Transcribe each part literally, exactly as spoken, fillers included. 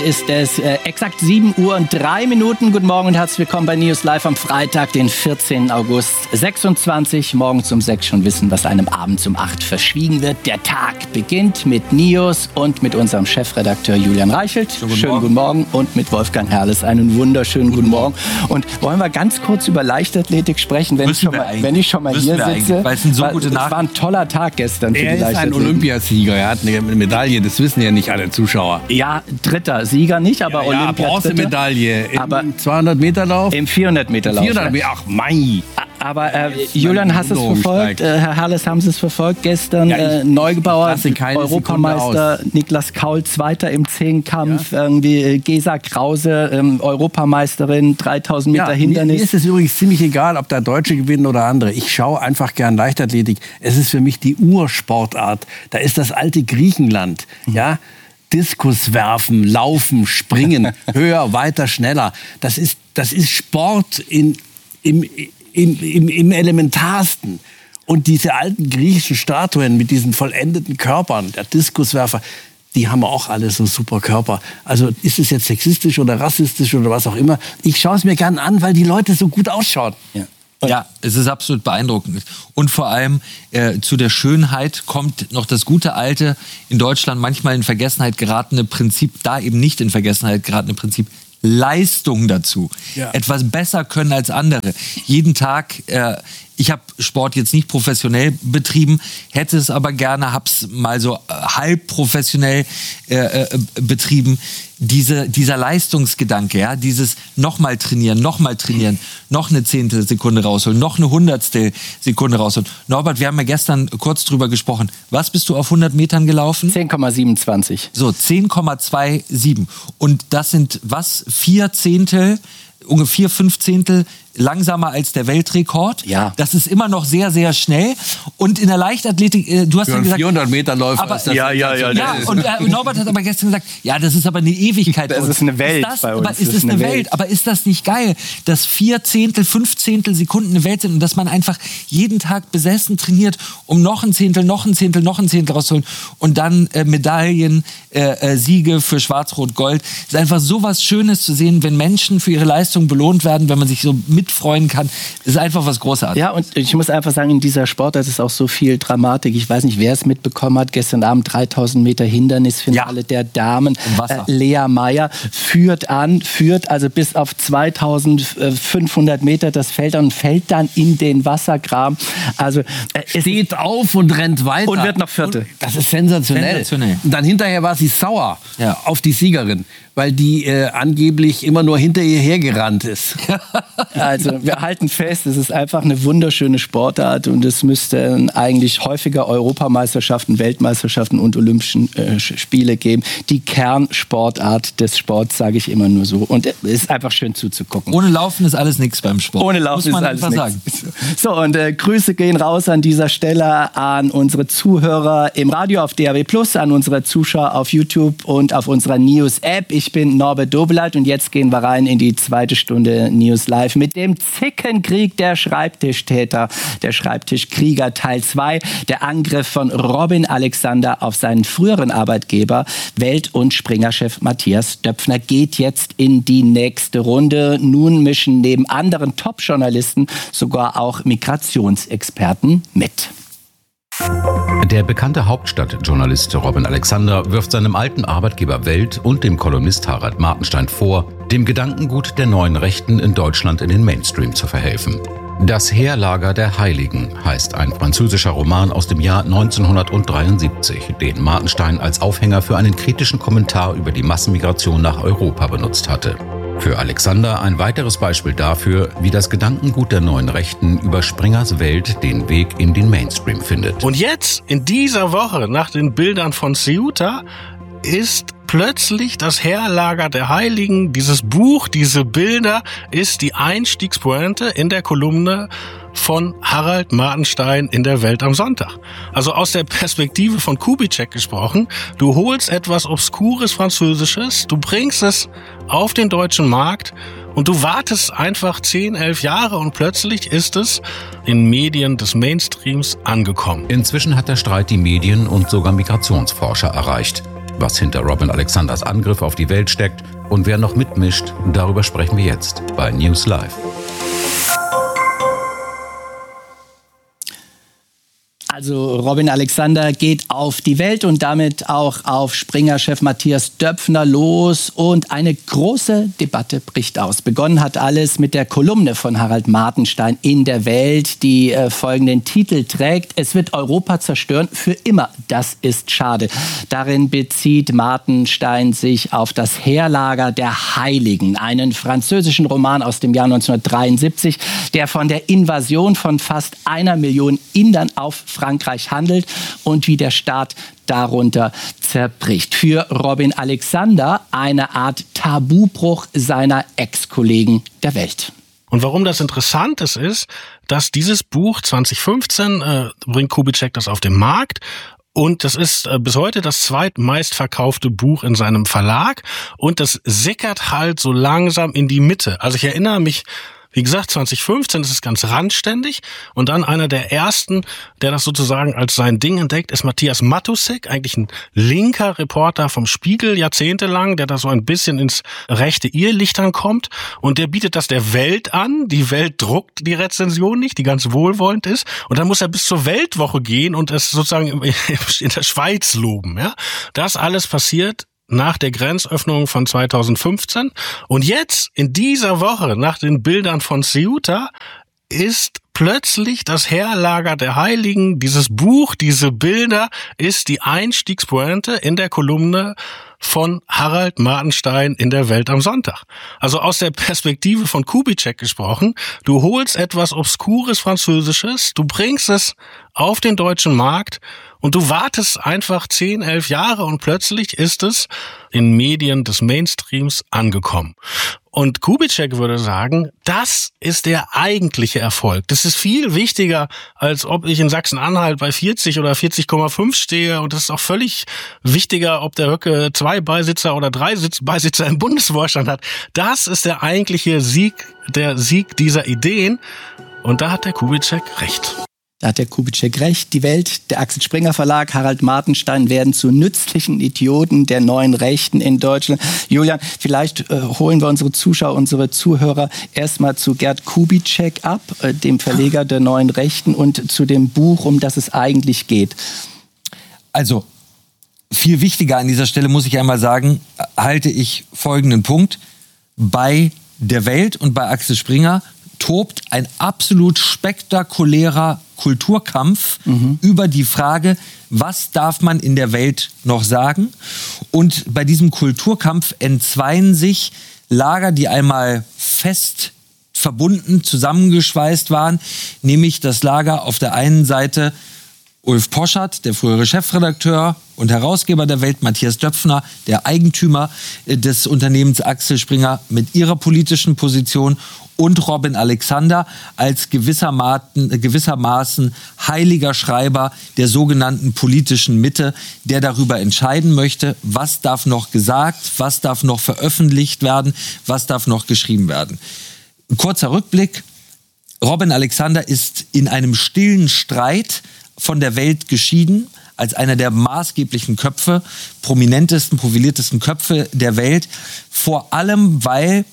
ist es äh, exakt sieben Uhr und drei Minuten. Guten Morgen und herzlich willkommen bei News Live am Freitag, den vierzehnten August sechsundzwanzig. Morgens um sechs schon wissen, was einem abends um acht verschwiegen wird. Der Tag beginnt mit News und mit unserem Chefredakteur Julian Reichelt. Schönen guten, Schönen Morgen. guten Morgen. Und mit Wolfgang Herrles einen wunderschönen guten, guten Morgen. Und wollen wir ganz kurz über Leichtathletik sprechen, wenn, ich schon, mal, wenn ich schon mal Müssen hier sitze. Weil es sind so war, gute es war ein toller Tag gestern für er die Leichtathletik. Er ist ein Olympiasieger, er hat eine Medaille, das wissen ja nicht alle Zuschauer. Ja, dritter Sieger nicht, aber ja, ja, Olympia Bronzemedaille im aber zweihundert Meter Lauf. Im vierhundert Meter Lauf. vierhundert Meter, ach mei. Aber äh, Julian, hast du es verfolgt? Äh, Herr Herles, haben Sie es verfolgt? Gestern ja, äh, Neugebauer, Europameister, Niklas Kaul, Zweiter im Zehnkampf, ja. irgendwie äh, Gesa Krause, ähm, Europameisterin, dreitausend Meter ja, Hindernis. Mir ist es übrigens ziemlich egal, ob da Deutsche gewinnen oder andere. Ich schaue einfach gern Leichtathletik. Es ist für mich die Ursportart. Da ist das alte Griechenland, mhm. ja. Diskus werfen, laufen, springen, höher, weiter, schneller. Das ist, das ist Sport in, im, im, im, im Elementarsten. Und diese alten griechischen Statuen mit diesen vollendeten Körpern, der Diskuswerfer, die haben auch alle so super Körper. Also ist es jetzt sexistisch oder rassistisch oder was auch immer. Ich schaue es mir gern an, weil die Leute so gut ausschauen. Ja. Ja, es ist absolut beeindruckend. Und vor allem äh, zu der Schönheit kommt noch das gute alte, in Deutschland manchmal in Vergessenheit geratene Prinzip, da eben nicht in Vergessenheit geratene Prinzip, Leistung dazu. Ja. Etwas besser können als andere. Jeden Tag, äh, ich habe Sport jetzt nicht professionell betrieben, hätte es aber gerne, habe es mal so halb professionell äh, äh, betrieben. Diese, dieser Leistungsgedanke, ja, dieses nochmal trainieren, nochmal trainieren, noch eine Zehntel Sekunde rausholen, noch eine Hundertstel Sekunde rausholen. Norbert, wir haben ja gestern kurz drüber gesprochen. Was bist du auf hundert Metern gelaufen? zehn Komma siebenundzwanzig. So, zehn Komma siebenundzwanzig. Und das sind was? Vier Zehntel, ungefähr fünf Zehntel langsamer als der Weltrekord. Ja. Das ist immer noch sehr, sehr schnell. Und in der Leichtathletik, äh, du hast ja gesagt... vierhundert Meter Läufer aber, ist das... Ja, ja, ja. ja und äh, Norbert hat aber gestern gesagt, ja, das ist aber eine Ewigkeit. Das ist eine Welt ist das, bei uns. Aber ist das ist eine Welt. Welt. Aber ist das nicht geil, dass vier Zehntel, fünf Zehntel Sekunden eine Welt sind und dass man einfach jeden Tag besessen trainiert, um noch ein Zehntel, noch ein Zehntel, noch ein Zehntel rauszuholen und dann äh, Medaillen, äh, äh, Siege für Schwarz-Rot-Gold. Es ist einfach so was Schönes zu sehen, wenn Menschen für ihre Leistung belohnt werden, wenn man sich so mitfreuen kann. Das ist einfach was Großartiges. Ja, und ich muss einfach sagen, in dieser Sportart ist auch so viel Dramatik. Ich weiß nicht, wer es mitbekommen hat. Gestern Abend dreitausend Meter Hindernisfinale ja. der Damen. Äh, Lea Meyer führt an, führt also bis auf zweitausendfünfhundert Meter das Feld an und fällt dann in den Wassergraben. Also äh, steht auf und rennt weiter. Und wird noch Vierte. Und das ist sensationell. sensationell. Und dann hinterher war sie sauer ja. auf die Siegerin, weil die äh, angeblich immer nur hinter ihr hergerannt ist. Also wir halten fest, es ist einfach eine wunderschöne Sportart und es müsste eigentlich häufiger Europameisterschaften, Weltmeisterschaften und Olympischen äh, Spiele geben. Die Kernsportart des Sports, sage ich immer nur so. Und es ist einfach schön zuzugucken. Ohne Laufen ist alles nichts beim Sport. Ohne Laufen muss man ist alles einfach nichts. sagen. So, und äh, Grüße gehen raus an dieser Stelle an unsere Zuhörer im Radio auf D A B plus, an unsere Zuschauer auf YouTube und auf unserer News-App. Ich bin Norbert Dobeleit und jetzt gehen wir rein in die zweite Stunde News Live mit dem Zickenkrieg der Schreibtischtäter, der Schreibtischkrieger Teil zwei, der Angriff von Robin Alexander auf seinen früheren Arbeitgeber, Welt- und Springer-Chef Matthias Döpfner, geht jetzt in die nächste Runde. Nun mischen neben anderen Top-Journalisten sogar auch Migrationsexperten mit. Der bekannte Hauptstadtjournalist Robin Alexander wirft seinem alten Arbeitgeber Welt und dem Kolumnist Harald Martenstein vor, dem Gedankengut der neuen Rechten in Deutschland in den Mainstream zu verhelfen. Das Heerlager der Heiligen heißt ein französischer Roman aus dem Jahr neunzehnhundertdreiundsiebzig, den Martenstein als Aufhänger für einen kritischen Kommentar über die Massenmigration nach Europa benutzt hatte. Für Alexander ein weiteres Beispiel dafür, wie das Gedankengut der neuen Rechten über Springers Welt den Weg in den Mainstream findet. Und jetzt, in dieser Woche, nach den Bildern von Ceuta, ist plötzlich das Heerlager der Heiligen, dieses Buch, diese Bilder, ist die Einstiegspointe in der Kolumne von Harald Martenstein in der Welt am Sonntag. Also aus der Perspektive von Kubitschek gesprochen, du holst etwas obskures Französisches, du bringst es auf den deutschen Markt und du wartest einfach zehn, elf Jahre und plötzlich ist es in Medien des Mainstreams angekommen. Inzwischen hat der Streit die Medien und sogar Migrationsforscher erreicht. Was hinter Robin Alexanders Angriff auf die Welt steckt und wer noch mitmischt, darüber sprechen wir jetzt bei News Live. Also Robin Alexander geht auf die Welt und damit auch auf Springer-Chef Matthias Döpfner los und eine große Debatte bricht aus. Begonnen hat alles mit der Kolumne von Harald Martenstein in der Welt, die äh, folgenden Titel trägt: Es wird Europa zerstören, für immer, das ist schade. Darin bezieht Martenstein sich auf das Heerlager der Heiligen, einen französischen Roman aus dem Jahr neunzehnhundertdreiundsiebzig, der von der Invasion von fast einer Million Indern auf Frankreich handelt und wie der Staat darunter zerbricht. Für Robin Alexander eine Art Tabubruch seiner Ex-Kollegen der Welt. Und warum das interessant ist, ist, dass dieses Buch zwanzig fünfzehn äh, bringt Kubitschek das auf den Markt. Und das ist äh, bis heute das zweitmeistverkaufte Buch in seinem Verlag. Und das sickert halt so langsam in die Mitte. Also ich erinnere mich, wie gesagt, zwanzig fünfzehn, das ist ganz randständig. Und dann einer der ersten, der das sozusagen als sein Ding entdeckt, ist Matthias Matusek, eigentlich ein linker Reporter vom Spiegel, jahrzehntelang, der da so ein bisschen ins rechte Irrlicht dann kommt. Und der bietet das der Welt an. Die Welt druckt die Rezension nicht, die ganz wohlwollend ist. Und dann muss er bis zur Weltwoche gehen und es sozusagen in der Schweiz loben. Ja, das alles passiert nach der Grenzöffnung von zweitausendfünfzehn. Und jetzt, in dieser Woche, nach den Bildern von Ceuta, ist plötzlich das Heerlager der Heiligen, dieses Buch, diese Bilder, ist die Einstiegspointe in der Kolumne von Harald Martenstein in der Welt am Sonntag. Also aus der Perspektive von Kubitschek gesprochen, du holst etwas obskures Französisches, du bringst es auf den deutschen Markt und du wartest einfach zehn, elf Jahre und plötzlich ist es in Medien des Mainstreams angekommen. Und Kubitschek würde sagen, das ist der eigentliche Erfolg. Das ist viel wichtiger, als ob ich in Sachsen-Anhalt bei vierzig oder vierzig Komma fünf stehe. Und das ist auch völlig wichtiger, ob der Höcke zwei Beisitzer oder drei Beisitzer im Bundesvorstand hat. Das ist der eigentliche Sieg, der Sieg dieser Ideen. Und da hat der Kubitschek recht. Da hat der Kubitschek recht. Die Welt, der Axel Springer Verlag, Harald Martenstein werden zu nützlichen Idioten der neuen Rechten in Deutschland. Julian, vielleicht äh, holen wir unsere Zuschauer, unsere Zuhörer erstmal zu Gerd Kubitschek ab, äh, dem Verleger der neuen Rechten, und zu dem Buch, um das es eigentlich geht. Also, viel wichtiger an dieser Stelle muss ich einmal sagen, halte ich folgenden Punkt. Bei der Welt und bei Axel Springer tobt ein absolut spektakulärer Kulturkampf mhm. über die Frage, was darf man in der Welt noch sagen? Und bei diesem Kulturkampf entzweien sich Lager, die einmal fest verbunden, zusammengeschweißt waren, nämlich das Lager auf der einen Seite Ulf Poschardt, der frühere Chefredakteur und Herausgeber der Welt, Matthias Döpfner, der Eigentümer des Unternehmens Axel Springer mit ihrer politischen Position, und Robin Alexander als gewissermaßen, gewissermaßen heiliger Schreiber der sogenannten politischen Mitte, der darüber entscheiden möchte, was darf noch gesagt, was darf noch veröffentlicht werden, was darf noch geschrieben werden. Ein kurzer Rückblick. Robin Alexander ist in einem stillen Streit von der Welt geschieden, als einer der maßgeblichen Köpfe, prominentesten, profiliertesten Köpfe der Welt, vor allem weil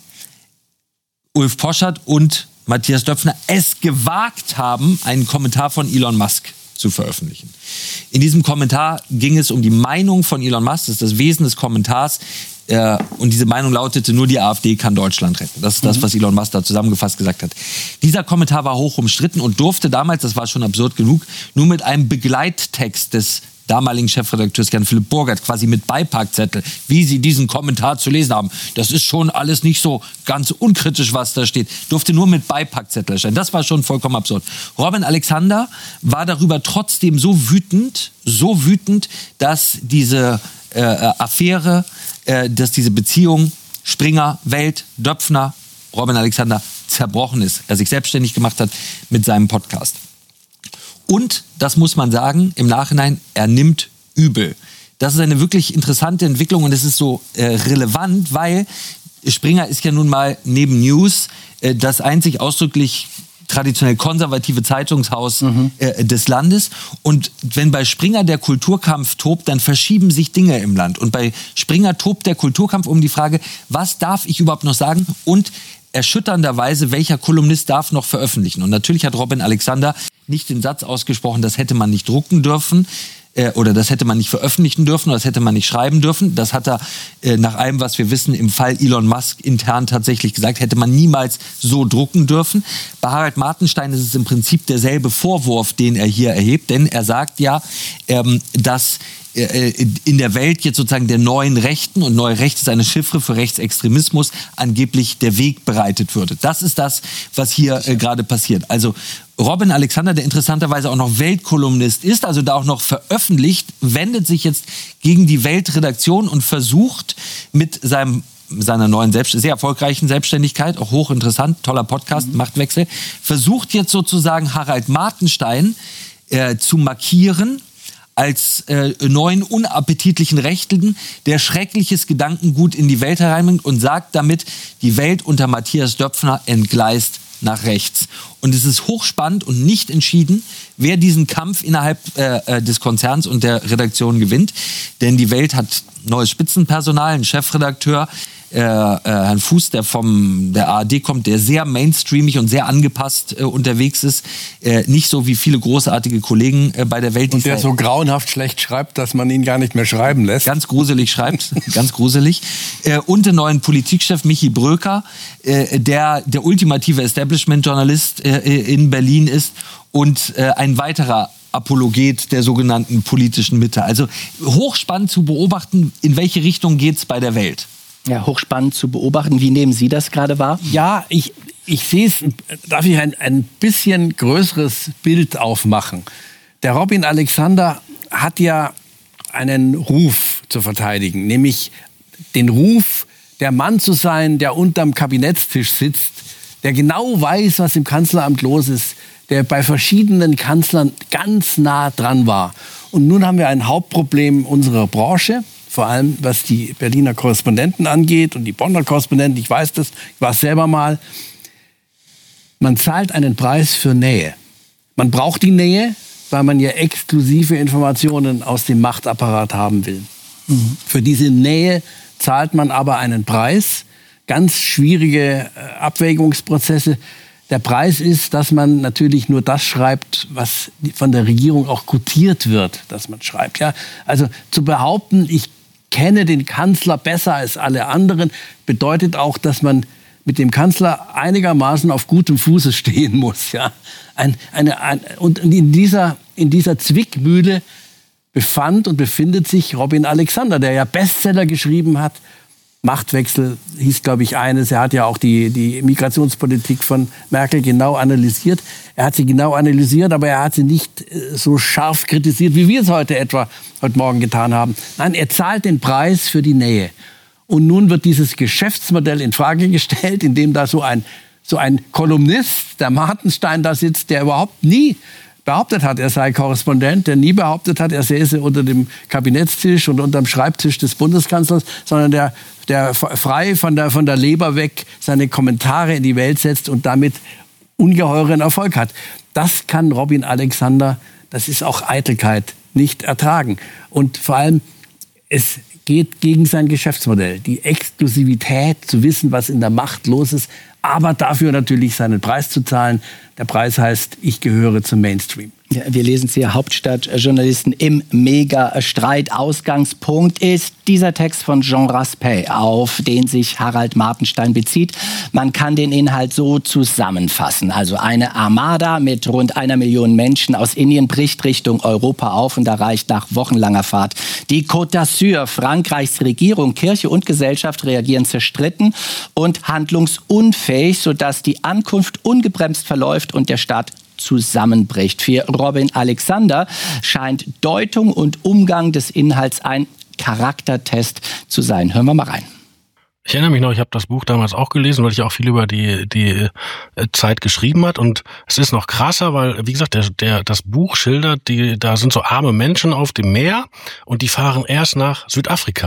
Ulf Poschardt und Matthias Döpfner es gewagt haben, einen Kommentar von Elon Musk zu veröffentlichen. In diesem Kommentar ging es um die Meinung von Elon Musk, das ist das Wesen des Kommentars, äh, und diese Meinung lautete, nur die AfD kann Deutschland retten. Das ist das, was Elon Musk da zusammengefasst gesagt hat. Dieser Kommentar war hoch umstritten und durfte damals, das war schon absurd genug, nur mit einem Begleittext des damaligen Chefredakteurs Gern Philipp Burgert, quasi mit Beipackzettel, wie Sie diesen Kommentar zu lesen haben. Das ist schon alles nicht so ganz unkritisch, was da steht. Durfte nur mit Beipackzettel erscheinen. Das war schon vollkommen absurd. Robin Alexander war darüber trotzdem so wütend, so wütend, dass diese äh, Affäre, äh, dass diese Beziehung Springer, Welt, Döpfner, Robin Alexander zerbrochen ist. Er sich selbstständig gemacht hat mit seinem Podcast. Und, das muss man sagen, im Nachhinein, er nimmt übel. Das ist eine wirklich interessante Entwicklung und es ist so äh, relevant, weil Springer ist ja nun mal neben News äh, das einzig ausdrücklich traditionell konservative Zeitungshaus mhm. äh, des Landes. Und wenn bei Springer der Kulturkampf tobt, dann verschieben sich Dinge im Land. Und bei Springer tobt der Kulturkampf um die Frage, was darf ich überhaupt noch sagen? Und erschütternderweise, welcher Kolumnist darf noch veröffentlichen? Und natürlich hat Robin Alexander nicht den Satz ausgesprochen, das hätte man nicht drucken dürfen. Oder das hätte man nicht veröffentlichen dürfen, oder das hätte man nicht schreiben dürfen. Das hat er äh, nach allem, was wir wissen, im Fall Elon Musk intern tatsächlich gesagt, hätte man niemals so drucken dürfen. Bei Harald Martenstein ist es im Prinzip derselbe Vorwurf, den er hier erhebt, denn er sagt ja, ähm, dass äh, in der Welt jetzt sozusagen der neuen Rechten, und neue Rechte ist eine Chiffre für Rechtsextremismus, angeblich der Weg bereitet würde. Das ist das, was hier äh, gerade passiert. Also Robin Alexander, der interessanterweise auch noch Weltkolumnist ist, also da auch noch veröffentlicht, wendet sich jetzt gegen die Weltredaktion und versucht mit seinem, seiner neuen, Selbst- sehr erfolgreichen Selbstständigkeit, auch hochinteressant, toller Podcast, mhm. Machtwechsel, versucht jetzt sozusagen Harald Martenstein äh, zu markieren als äh, neuen, unappetitlichen Rechtlichen, der schreckliches Gedankengut in die Welt hereinbringt und sagt damit, die Welt unter Matthias Döpfner entgleist nach rechts. Und es ist hochspannend und nicht entschieden, wer diesen Kampf innerhalb äh, des Konzerns und der Redaktion gewinnt. Denn die Welt hat neues Spitzenpersonal, einen Chefredakteur, äh, äh, Herrn Fuß, der vom der A R D kommt, der sehr mainstreamig und sehr angepasst äh, unterwegs ist. Äh, nicht so wie viele großartige Kollegen äh, bei der Welt. Und der so grauenhaft schlecht schreibt, dass man ihn gar nicht mehr schreiben lässt. Ganz gruselig schreibt, ganz gruselig. Äh, und den neuen Politikchef Michi Bröker, äh, der der ultimative Establishment-Journalist äh, in Berlin ist und äh, ein weiterer Apologet der sogenannten politischen Mitte. Also hochspannend zu beobachten, in welche Richtung geht's bei der Welt. Ja, hochspannend zu beobachten. Wie nehmen Sie das gerade wahr? Ja, ich, ich sehe es, darf ich ein, ein bisschen größeres Bild aufmachen. Der Robin Alexander hat ja einen Ruf zu verteidigen, nämlich den Ruf, der Mann zu sein, der unterm Kabinettstisch sitzt, der genau weiß, was im Kanzleramt los ist, der bei verschiedenen Kanzlern ganz nah dran war. Und nun haben wir ein Hauptproblem unserer Branche, vor allem was die Berliner Korrespondenten angeht und die Bonner Korrespondenten, ich weiß das, ich war es selber mal. Man zahlt einen Preis für Nähe. Man braucht die Nähe, weil man ja exklusive Informationen aus dem Machtapparat haben will. Mhm. Für diese Nähe zahlt man aber einen Preis. Ganz schwierige Abwägungsprozesse. Der Preis ist, dass man natürlich nur das schreibt, was von der Regierung auch quotiert wird, dass man schreibt. Ja? Also zu behaupten, ich kenne den Kanzler besser als alle anderen, bedeutet auch, dass man mit dem Kanzler einigermaßen auf gutem Fuße stehen muss. Ja? Ein, eine, ein, und in dieser, in dieser Zwickmühle befand und befindet sich Robin Alexander, der ja Bestseller geschrieben hat. Machtwechsel hieß, glaube ich, eines. Er hat ja auch die, die Migrationspolitik von Merkel genau analysiert. Er hat sie genau analysiert, aber er hat sie nicht so scharf kritisiert, wie wir es heute etwa heute Morgen getan haben. Nein, er zahlt den Preis für die Nähe. Und nun wird dieses Geschäftsmodell in Frage gestellt, indem da so ein, so ein Kolumnist, der Martenstein, da sitzt, der überhaupt nie behauptet hat, er sei Korrespondent, der nie behauptet hat, er säße unter dem Kabinettstisch und unter dem Schreibtisch des Bundeskanzlers, sondern der, der frei von der, von der Leber weg seine Kommentare in die Welt setzt und damit ungeheuren Erfolg hat. Das kann Robin Alexander, das ist auch Eitelkeit, nicht ertragen. Und vor allem, es geht gegen sein Geschäftsmodell. Die Exklusivität, zu wissen, was in der Macht los ist, aber dafür natürlich seinen Preis zu zahlen. Der Preis heißt, ich gehöre zum Mainstream. Ja, wir lesen es hier, Hauptstadtjournalisten im Mega-Streit. Ausgangspunkt ist dieser Text von Jean Raspail, auf den sich Harald Martenstein bezieht. Man kann den Inhalt so zusammenfassen. Also eine Armada mit rund einer Million Menschen aus Indien bricht Richtung Europa auf und erreicht nach wochenlanger Fahrt die Côte d'Azur. Frankreichs Regierung, Kirche und Gesellschaft reagieren zerstritten und handlungsunfähig, sodass die Ankunft ungebremst verläuft und der Staat zusammenbricht. Für Robin Alexander scheint Deutung und Umgang des Inhalts ein Charaktertest zu sein. Hören wir mal rein. Ich erinnere mich noch, ich habe das Buch damals auch gelesen, weil ich auch viel über die die Zeit geschrieben hat. Und es ist noch krasser, weil, wie gesagt, der, der das Buch schildert, die da sind so arme Menschen auf dem Meer und die fahren erst nach Südafrika.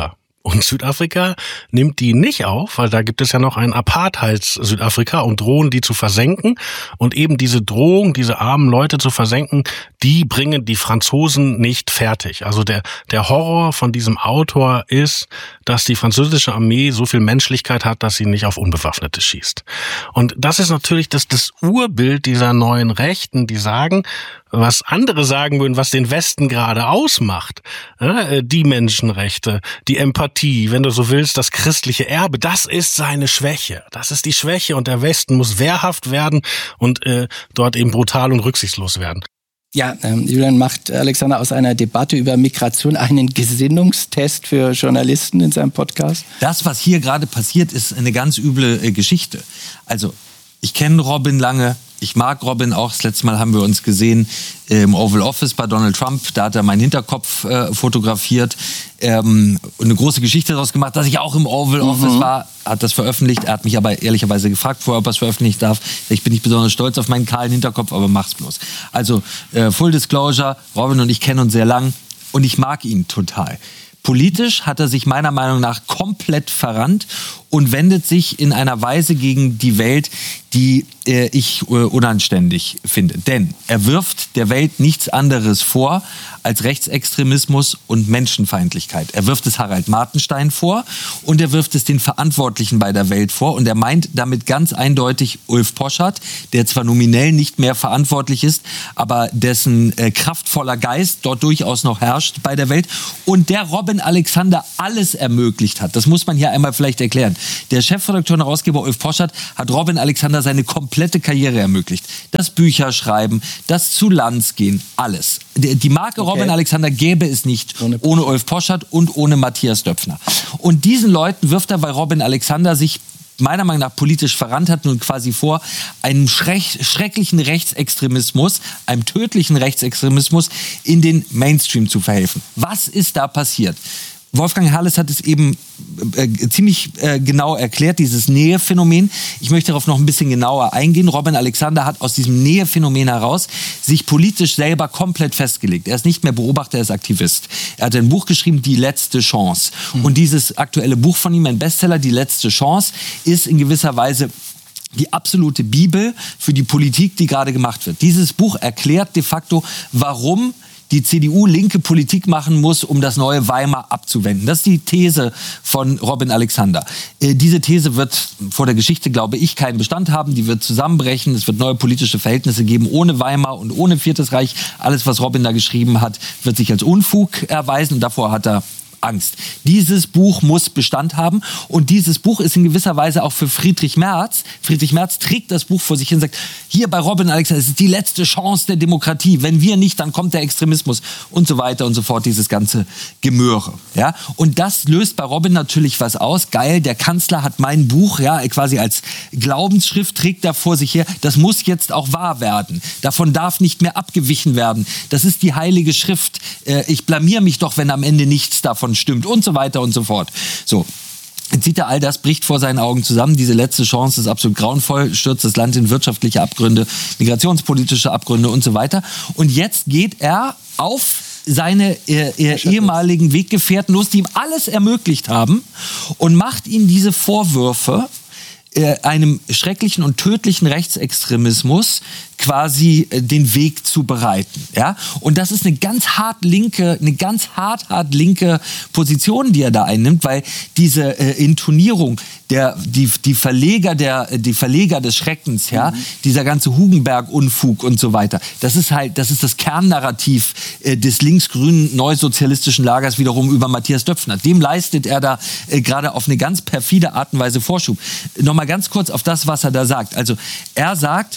Und Südafrika nimmt die nicht auf, weil da gibt es ja noch ein Apartheids-Südafrika und drohen die zu versenken. Und eben diese Drohung, diese armen Leute zu versenken, die bringen die Franzosen nicht fertig. Also der, der Horror von diesem Autor ist, dass die französische Armee so viel Menschlichkeit hat, dass sie nicht auf Unbewaffnete schießt. Und das ist natürlich das, das Urbild dieser neuen Rechten, die sagen, was andere sagen würden, was den Westen gerade ausmacht, äh, die Menschenrechte, die Empathie, wenn du so willst, das christliche Erbe, das ist seine Schwäche. Das ist die Schwäche und der Westen muss wehrhaft werden und äh, dort eben brutal und rücksichtslos werden. Ja, ähm, Julian, macht Alexander aus einer Debatte über Migration einen Gesinnungstest für Journalisten in seinem Podcast? Das, was hier gerade passiert, ist eine ganz üble äh, Geschichte. Also, ich kenne Robin lange. Ich mag Robin auch. Das letzte Mal haben wir uns gesehen äh, im Oval Office bei Donald Trump. Da hat er meinen Hinterkopf äh, fotografiert ähm, und eine große Geschichte daraus gemacht, dass ich auch im Oval Office mhm. war. Hat das veröffentlicht. Er hat mich aber ehrlicherweise gefragt, vorher, ob er es veröffentlichen darf. Ich bin nicht besonders stolz auf meinen kahlen Hinterkopf, aber mach's bloß. Also äh, Full Disclosure, Robin und ich kennen uns sehr lang und ich mag ihn total. Politisch hat er sich meiner Meinung nach komplett verrannt und wendet sich in einer Weise gegen die Welt, die äh, ich äh, unanständig finde. Denn er wirft der Welt nichts anderes vor als Rechtsextremismus und Menschenfeindlichkeit. Er wirft es Harald Martenstein vor und er wirft es den Verantwortlichen bei der Welt vor. Und er meint damit ganz eindeutig Ulf Poschardt, der zwar nominell nicht mehr verantwortlich ist, aber dessen äh, kraftvoller Geist dort durchaus noch herrscht bei der Welt. Und der Robin Alexander alles ermöglicht hat. Das muss man hier einmal vielleicht erklären. Der Chefredakteur und Herausgeber Ulf Poschardt hat Robin Alexander seine komplette Karriere ermöglicht. Das Bücherschreiben, das zu Lanz gehen, alles. Die Marke okay. Robin Alexander gäbe es nicht ohne, ohne Ulf Poschardt und ohne Matthias Döpfner. Und diesen Leuten wirft er, weil Robin Alexander sich meiner Meinung nach politisch verrannt hat, nun quasi vor, einem schreck, schrecklichen Rechtsextremismus, einem tödlichen Rechtsextremismus in den Mainstream zu verhelfen. Was ist da passiert? Wolfgang Herrles hat es eben äh, ziemlich äh, genau erklärt, dieses Nähephänomen. Ich möchte darauf noch ein bisschen genauer eingehen. Robin Alexander hat aus diesem Nähephänomen heraus sich politisch selber komplett festgelegt. Er ist nicht mehr Beobachter, er ist Aktivist. Er hat ein Buch geschrieben, Die letzte Chance. Mhm. Und dieses aktuelle Buch von ihm, ein Bestseller, Die letzte Chance, ist in gewisser Weise die absolute Bibel für die Politik, die gerade gemacht wird. Dieses Buch erklärt de facto, warum die C D U linke Politik machen muss, um das neue Weimar abzuwenden. Das ist die These von Robin Alexander. Äh, diese These wird vor der Geschichte, glaube ich, keinen Bestand haben. Die wird zusammenbrechen. Es wird neue politische Verhältnisse geben ohne Weimar und ohne Viertes Reich. Alles, was Robin da geschrieben hat, wird sich als Unfug erweisen. Und davor hat er Angst. Dieses Buch muss Bestand haben und dieses Buch ist in gewisser Weise auch für Friedrich Merz. Friedrich Merz trägt das Buch vor sich hin und sagt, hier bei Robin Alexander, es ist die letzte Chance der Demokratie. Wenn wir nicht, dann kommt der Extremismus und so weiter und so fort, dieses ganze Gemöre. Ja? Und das löst bei Robin natürlich was aus. Geil, der Kanzler hat mein Buch ja quasi als Glaubensschrift, trägt da vor sich her. Das muss jetzt auch wahr werden. Davon darf nicht mehr abgewichen werden. Das ist die heilige Schrift. Ich blamier mich doch, wenn am Ende nichts davon stimmt und so weiter und so fort. So. Jetzt sieht er, all das bricht vor seinen Augen zusammen. Diese letzte Chance ist absolut grauenvoll, stürzt das Land in wirtschaftliche Abgründe, migrationspolitische Abgründe und so weiter. Und jetzt geht er auf seine äh, äh, ehemaligen Weggefährten los, die ihm alles ermöglicht haben und macht ihnen diese Vorwürfe, äh, einem schrecklichen und tödlichen Rechtsextremismus quasi den Weg zu bereiten, ja? Und das ist eine ganz hart linke, eine ganz hart, hart linke Position, die er da einnimmt, weil diese äh, Intonierung, der, die, die Verleger der, die Verleger des Schreckens, ja, mhm. dieser ganze Hugenberg-Unfug und so weiter, das ist halt, das ist das Kernnarrativ äh, des linksgrünen neusozialistischen Lagers wiederum über Matthias Döpfner. Dem leistet er da äh, gerade auf eine ganz perfide Art und Weise Vorschub. Nochmal ganz kurz auf das, was er da sagt. Also, er sagt,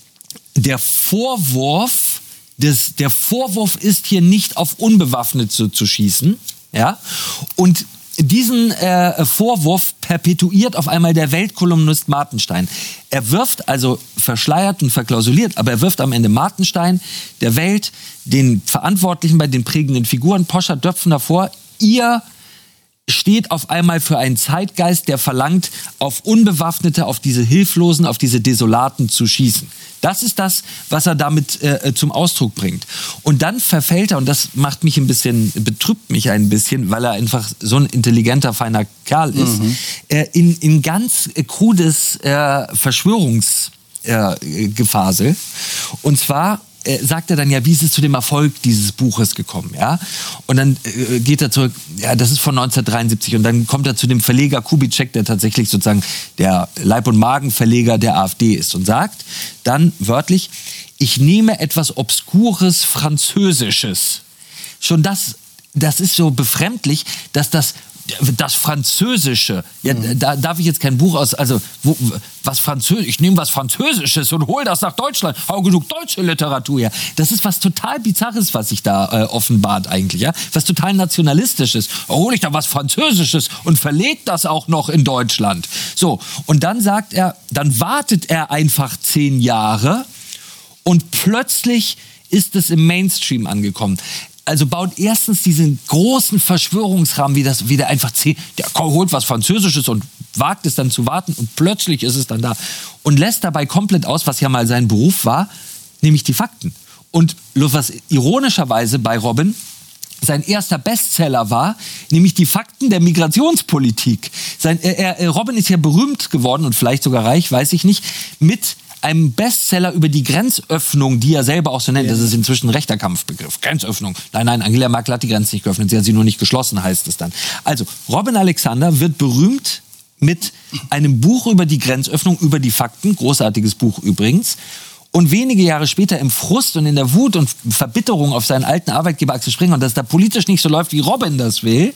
Der Vorwurf, des, der Vorwurf ist hier nicht auf Unbewaffnete zu, zu schießen, ja, und diesen äh, Vorwurf perpetuiert auf einmal der Weltkolumnist Martenstein. Er wirft also verschleiert und verklausuliert, aber er wirft am Ende Martenstein, der Welt, den Verantwortlichen bei den prägenden Figuren, Poschardt, Döpfner vor, ihr steht auf einmal für einen Zeitgeist, der verlangt, auf Unbewaffnete, auf diese Hilflosen, auf diese Desolaten zu schießen. Das ist das, was er damit äh, zum Ausdruck bringt. Und dann verfällt er, und das macht mich ein bisschen, betrübt mich ein bisschen, weil er einfach so ein intelligenter, feiner Kerl ist, mhm. äh, in, in ganz äh, krudes äh, Verschwörungsgefasel. Äh, und zwar Äh, sagt er dann ja, wie ist es zu dem Erfolg dieses Buches gekommen, ja? Und dann äh, geht er zurück, ja, das ist von neunzehnhundertdreiundsiebzig, und dann kommt er zu dem Verleger Kubitschek, der tatsächlich sozusagen der Leib- und Magenverleger der AfD ist, und sagt dann wörtlich, ich nehme etwas Obskures Französisches. Schon das, das ist so befremdlich, dass das das Französische, ja, mhm. da darf ich jetzt kein Buch aus, also wo, was Französisch, ich nehme was Französisches und hol das nach Deutschland, hau genug deutsche Literatur her. Das ist was total Bizarres, was sich da äh, offenbart eigentlich, ja, was total Nationalistisches. Hol ich da was Französisches und verleg das auch noch in Deutschland. So, und dann sagt er, dann wartet er einfach zehn Jahre und plötzlich ist es im Mainstream angekommen. Also baut erstens diesen großen Verschwörungsrahmen, wie das wieder einfach zehn, der holt was Französisches und wagt es dann zu warten, und plötzlich ist es dann da. Und lässt dabei komplett aus, was ja mal sein Beruf war, nämlich die Fakten. Und was ironischerweise bei Robin sein erster Bestseller war, nämlich die Fakten der Migrationspolitik. Sein, er, er, Robin ist ja berühmt geworden und vielleicht sogar reich, weiß ich nicht, mit einem Bestseller über die Grenzöffnung, die er selber auch so nennt. Ja. Das ist inzwischen ein rechter Kampfbegriff. Grenzöffnung. Nein, nein, Angela Merkel hat die Grenze nicht geöffnet. Sie hat sie nur nicht geschlossen, heißt es dann. Also, Robin Alexander wird berühmt mit einem Buch über die Grenzöffnung, über die Fakten. Großartiges Buch übrigens. Und wenige Jahre später im Frust und in der Wut und Verbitterung auf seinen alten Arbeitgeber Axel Springer, und dass da politisch nicht so läuft, wie Robin das will,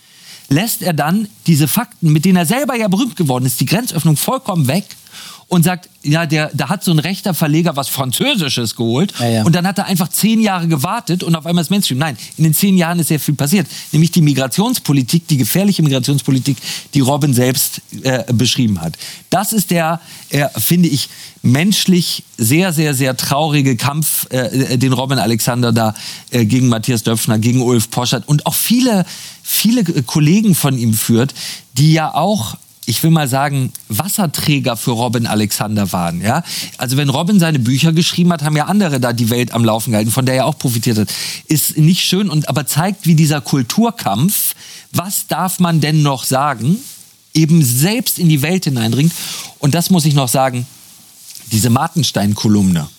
lässt er dann diese Fakten, mit denen er selber ja berühmt geworden ist, die Grenzöffnung vollkommen weg, und sagt, ja, der, da hat so ein rechter Verleger was Französisches geholt. Ja, ja. Und dann hat er einfach zehn Jahre gewartet und auf einmal ist Mainstream. Nein, in den zehn Jahren ist sehr viel passiert. Nämlich die Migrationspolitik, die gefährliche Migrationspolitik, die Robin selbst äh, beschrieben hat. Das ist der, äh, finde ich, menschlich sehr, sehr, sehr traurige Kampf, äh, den Robin Alexander da äh, gegen Matthias Döpfner, gegen Ulf Poschardt und auch viele, viele Kollegen von ihm führt, die ja auch, ich will mal sagen, Wasserträger für Robin Alexander waren. Ja? Also wenn Robin seine Bücher geschrieben hat, haben ja andere da die Welt am Laufen gehalten, von der er auch profitiert hat. Ist nicht schön, und aber zeigt, wie dieser Kulturkampf, was darf man denn noch sagen, eben selbst in die Welt hineindringt. Und das muss ich noch sagen, diese Martenstein-Kolumne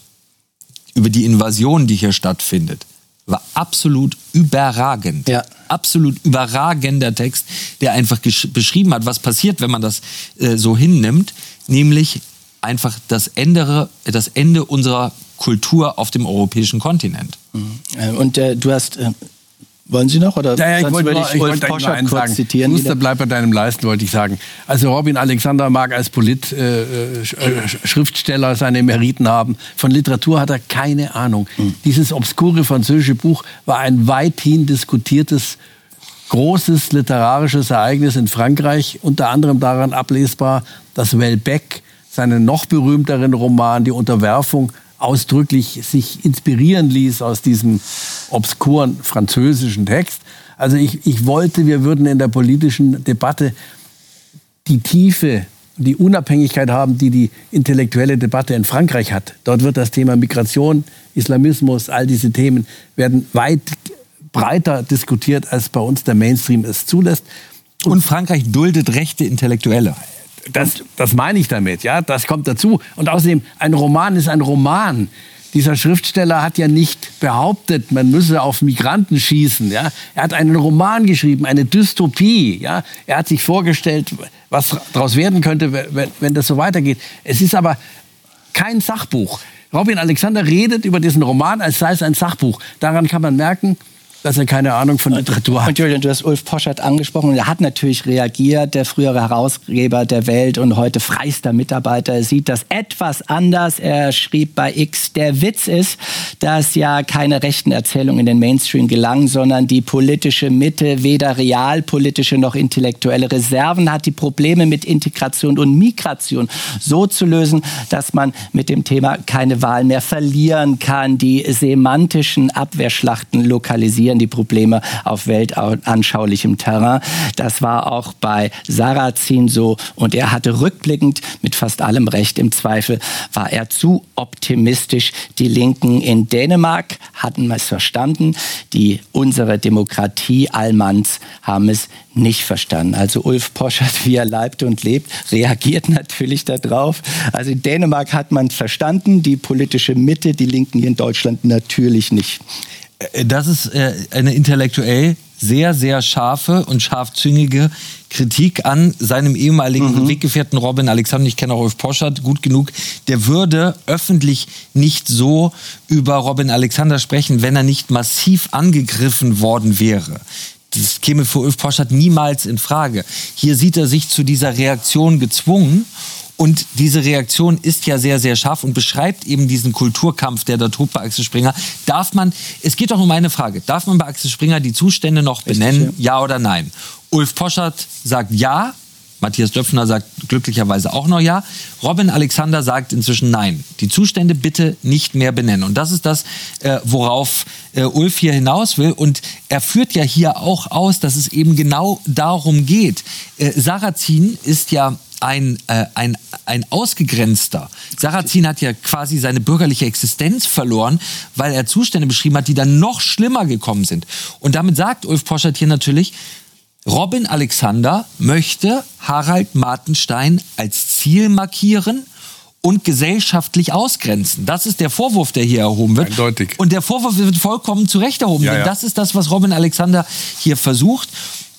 über die Invasion, die hier stattfindet, war absolut überragend. Ja. Absolut überragender Text, der einfach beschrieben hat, was passiert, wenn man das äh, so hinnimmt, nämlich einfach das Ende, das Ende unserer Kultur auf dem europäischen Kontinent. Mhm. Und äh, du hast... Äh Wollen Sie noch? Oder ja, ja, ich wollte ich ich wollt nur einen sagen. Zitieren. Schuster, bleib bei deinem Leisten, wollte ich sagen. Also Robin Alexander mag als Polit-Schriftsteller äh, seine Meriten haben. Von Literatur hat er keine Ahnung. Mhm. Dieses obskure französische Buch war ein weithin diskutiertes, großes literarisches Ereignis in Frankreich. Unter anderem daran ablesbar, dass Welbeck seinen noch berühmteren Roman Die Unterwerfung ausdrücklich sich inspirieren ließ aus diesem obskuren französischen Text. Also ich, ich wollte, wir würden in der politischen Debatte die Tiefe, die Unabhängigkeit haben, die die intellektuelle Debatte in Frankreich hat. Dort wird das Thema Migration, Islamismus, all diese Themen werden weit breiter diskutiert, als bei uns der Mainstream es zulässt. Und, Und Frankreich duldet rechte Intellektuelle. Das, das meine ich damit, ja, das kommt dazu. Und außerdem, ein Roman ist ein Roman. Dieser Schriftsteller hat ja nicht behauptet, man müsse auf Migranten schießen. Ja? Er hat einen Roman geschrieben, eine Dystopie. Ja? Er hat sich vorgestellt, was daraus werden könnte, wenn, wenn das so weitergeht. Es ist aber kein Sachbuch. Robin Alexander redet über diesen Roman, als sei es ein Sachbuch. Daran kann man merken, dass er keine Ahnung von Literatur hat. Und Julian, du hast Ulf Poschardt angesprochen. Er hat natürlich reagiert, der frühere Herausgeber der Welt und heute freister Mitarbeiter. Er sieht das etwas anders. Er schrieb bei X, der Witz ist, dass ja keine rechten Erzählungen in den Mainstream gelangen, sondern die politische Mitte weder realpolitische noch intellektuelle Reserven hat, die Probleme mit Integration und Migration so zu lösen, dass man mit dem Thema keine Wahl mehr verlieren kann, die semantischen Abwehrschlachten lokalisieren adressieren die Probleme auf weltanschaulichem Terrain. Das war auch bei Sarrazin so und er hatte rückblickend mit fast allem Recht. Im Zweifel war er zu optimistisch. Die Linken in Dänemark hatten es verstanden. Die unsere Demokratie Allmanns haben es nicht verstanden. Also Ulf Poschardt, wie er leibt und lebt, reagiert natürlich darauf. Also in Dänemark hat man es verstanden, die politische Mitte, die Linken hier in Deutschland natürlich nicht. Das ist äh, eine intellektuell sehr, sehr scharfe und scharfzüngige Kritik an seinem ehemaligen mhm. Weggefährten Robin Alexander. Ich kenne auch Ulf Poschardt gut genug. Der würde öffentlich nicht so über Robin Alexander sprechen, wenn er nicht massiv angegriffen worden wäre. Das käme für Ulf Poschardt niemals in Frage. Hier sieht er sich zu dieser Reaktion gezwungen. Und diese Reaktion ist ja sehr, sehr scharf und beschreibt eben diesen Kulturkampf, der da tobt bei Axel Springer. Darf man, es geht doch um eine Frage, darf man bei Axel Springer die Zustände noch benennen, Richtig, ja. ja oder nein? Ulf Poschardt sagt ja, Matthias Döpfner sagt glücklicherweise auch noch ja. Robin Alexander sagt inzwischen nein. Die Zustände bitte nicht mehr benennen. Und das ist das, äh, worauf äh, Ulf hier hinaus will. Und er führt ja hier auch aus, dass es eben genau darum geht. Äh, Sarrazin ist ja Ein, äh, ein, ein Ausgegrenzter. Sarrazin hat ja quasi seine bürgerliche Existenz verloren, weil er Zustände beschrieben hat, die dann noch schlimmer gekommen sind. Und damit sagt Ulf Poschardt hier natürlich, Robin Alexander möchte Harald Martenstein als Ziel markieren und gesellschaftlich ausgrenzen. Das ist der Vorwurf, der hier erhoben wird. Eindeutig. Und der Vorwurf wird vollkommen zu Recht erhoben. Ja, denn ja. das ist das, was Robin Alexander hier versucht.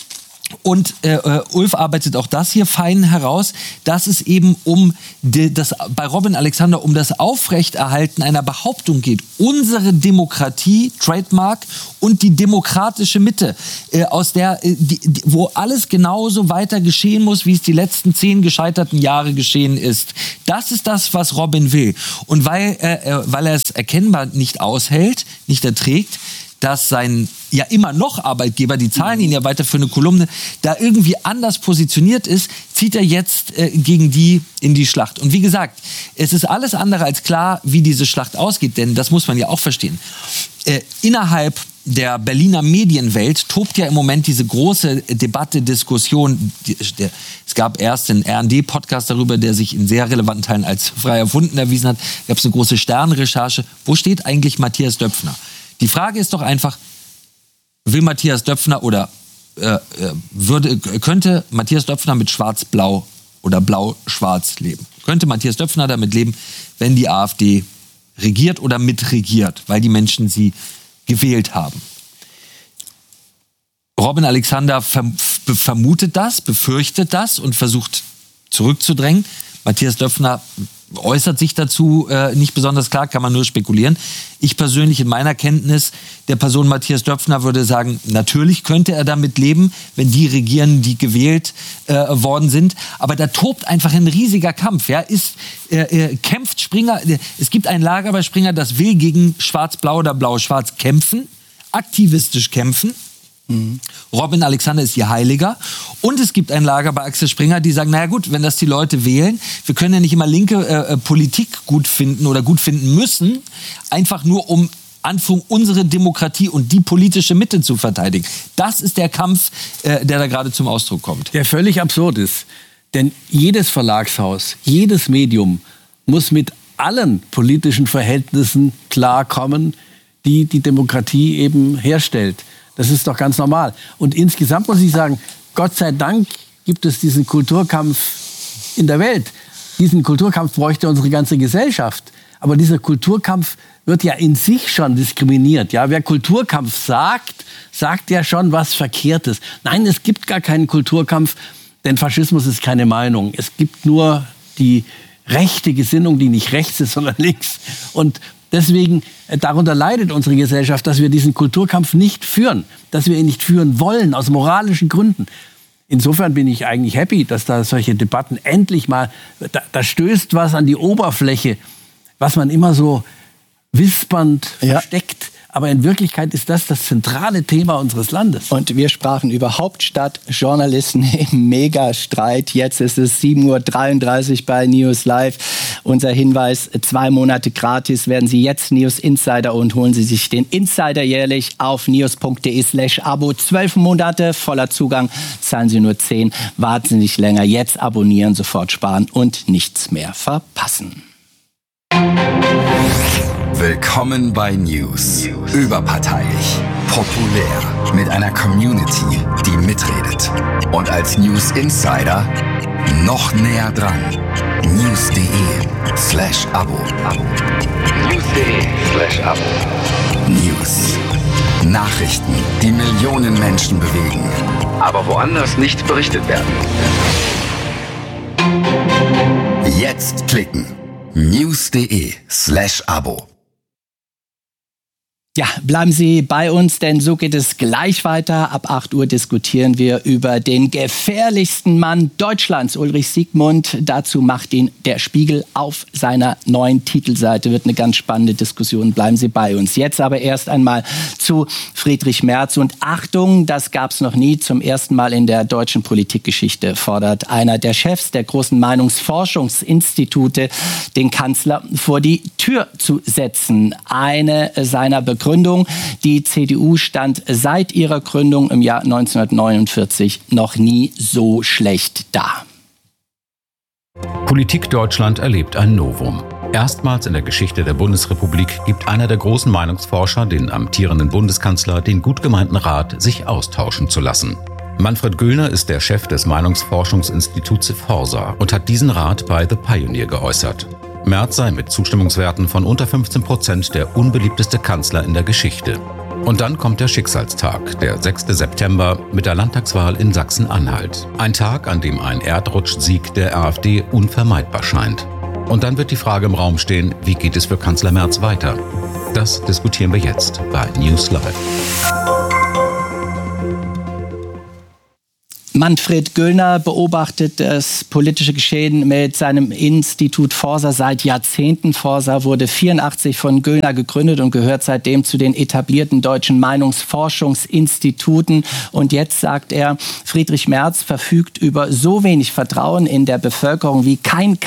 Und äh, Ulf arbeitet auch das hier fein heraus, dass es eben um die, das, bei Robin Alexander um das Aufrechterhalten einer Behauptung geht. Unsere Demokratie, Trademark, und die demokratische Mitte, äh, aus der, äh, die, die, wo alles genauso weiter geschehen muss, wie es die letzten zehn gescheiterten Jahre geschehen ist. Das ist das, was Robin will. Und weil, äh, weil er es erkennbar nicht aushält, nicht erträgt, dass sein ja immer noch Arbeitgeber, die zahlen ihn ja weiter für eine Kolumne, da irgendwie anders positioniert ist, zieht er jetzt äh, gegen die in die Schlacht. Und wie gesagt, es ist alles andere als klar, wie diese Schlacht ausgeht, denn das muss man ja auch verstehen. Äh, innerhalb der Berliner Medienwelt tobt ja im Moment diese große Debatte, Diskussion. Die, der, es gab erst einen R und D-Podcast darüber, der sich in sehr relevanten Teilen als frei erfunden erwiesen hat. Gab es eine große Sternrecherche. Wo steht eigentlich Matthias Döpfner? Die Frage ist doch einfach, will Matthias Döpfner oder äh, würde, könnte Matthias Döpfner mit Schwarz-Blau oder Blau-Schwarz leben? Könnte Matthias Döpfner damit leben, wenn die AfD regiert oder mitregiert, weil die Menschen sie gewählt haben? Robin Alexander verm- vermutet das, befürchtet das und versucht zurückzudrängen. Matthias Döpfner äußert sich dazu äh, nicht besonders klar, kann man nur spekulieren. Ich persönlich in meiner Kenntnis der Person Matthias Döpfner würde sagen, natürlich könnte er damit leben, wenn die regieren, die gewählt äh, worden sind. Aber da tobt einfach ein riesiger Kampf. Ja? Ist, äh, äh, kämpft Springer, äh, es gibt ein Lager bei Springer, das will gegen Schwarz-Blau oder Blau-Schwarz kämpfen, aktivistisch kämpfen. Mhm. Robin Alexander ist ihr Heiliger. Und es gibt ein Lager bei Axel Springer, die sagen, naja gut, wenn das die Leute wählen, wir können ja nicht immer linke äh, Politik gut finden oder gut finden müssen, einfach nur um Anführung unsere Demokratie und die politische Mitte zu verteidigen. Das ist der Kampf, äh, der da gerade zum Ausdruck kommt. Der völlig absurd ist. Denn jedes Verlagshaus, jedes Medium muss mit allen politischen Verhältnissen klarkommen, die die Demokratie eben herstellt. Das ist doch ganz normal. Und insgesamt muss ich sagen, Gott sei Dank gibt es diesen Kulturkampf in der Welt. Diesen Kulturkampf bräuchte unsere ganze Gesellschaft. Aber dieser Kulturkampf wird ja in sich schon diskriminiert. Ja, wer Kulturkampf sagt, sagt ja schon was Verkehrtes. Nein, es gibt gar keinen Kulturkampf, denn Faschismus ist keine Meinung. Es gibt nur die rechte Gesinnung, die nicht rechts ist, sondern links. Und deswegen, darunter leidet unsere Gesellschaft, dass wir diesen Kulturkampf nicht führen, dass wir ihn nicht führen wollen, aus moralischen Gründen. Insofern bin ich eigentlich happy, dass da solche Debatten endlich mal, da, da stößt was an die Oberfläche, was man immer so wispernd ja. versteckt. Aber in Wirklichkeit ist das das zentrale Thema unseres Landes. Und wir sprachen über Hauptstadtjournalisten im Megastreit. Jetzt ist es sieben Uhr dreiunddreißig bei News Live. unser Hinweis, zwei Monate gratis. Werden Sie jetzt News Insider und holen Sie sich den Insider jährlich auf news.de slash Abo. Zwölf Monate voller Zugang, zahlen Sie nur zehn. Warten Sie nicht länger, jetzt abonnieren, sofort sparen und nichts mehr verpassen. Willkommen bei News. Überparteilich, populär, mit einer Community, die mitredet. Und als News Insider noch näher dran. news.de slash Abo. news.de slash Abo. News. Nachrichten, die Millionen Menschen bewegen, aber woanders nicht berichtet werden. Jetzt klicken. news.de slash Abo. Ja, bleiben Sie bei uns, denn so geht es gleich weiter. Ab acht Uhr diskutieren wir über den gefährlichsten Mann Deutschlands, Ulrich Siegmund. Dazu macht ihn der Spiegel auf seiner neuen Titelseite. Wird eine ganz spannende Diskussion. Bleiben Sie bei uns. Jetzt aber erst einmal zu Friedrich Merz. Und Achtung, das gab es noch nie. Zum ersten Mal in der deutschen Politikgeschichte fordert einer der Chefs der großen Meinungsforschungsinstitute, den Kanzler vor die Tür zu setzen. Eine seiner Begründungen: Gründung. Die C D U stand seit ihrer Gründung im Jahr neunzehnhundertneunundvierzig noch nie so schlecht da. Politik Deutschland erlebt ein Novum. Erstmals in der Geschichte der Bundesrepublik gibt einer der großen Meinungsforscher den amtierenden Bundeskanzler den gut gemeinten Rat, sich austauschen zu lassen. Manfred Göllner ist der Chef des Meinungsforschungsinstituts Forsa und hat diesen Rat bei The Pioneer geäußert. Merz sei mit Zustimmungswerten von unter fünfzehn Prozent der unbeliebteste Kanzler in der Geschichte. Und dann kommt der Schicksalstag, der sechster September, mit der Landtagswahl in Sachsen-Anhalt. Ein Tag, an dem ein Erdrutschsieg der AfD unvermeidbar scheint. Und dann wird die Frage im Raum stehen, wie geht es für Kanzler Merz weiter? Das diskutieren wir jetzt bei News Live. Manfred Göllner beobachtet das politische Geschehen mit seinem Institut Forsa seit Jahrzehnten. Forsa wurde vierundachtzig von Göllner gegründet und gehört seitdem zu den etablierten deutschen Meinungsforschungsinstituten. Und jetzt sagt er, Friedrich Merz verfügt über so wenig Vertrauen in der Bevölkerung wie kein Kanzler